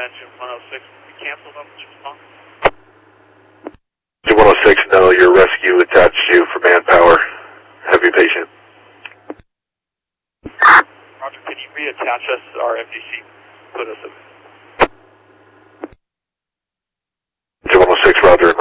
engine 106 be canceled on this response? 106, no, your rescue attached you for manpower. Heavy patient. Roger, can you reattach us to our FDC? Put us in. 106, Roger.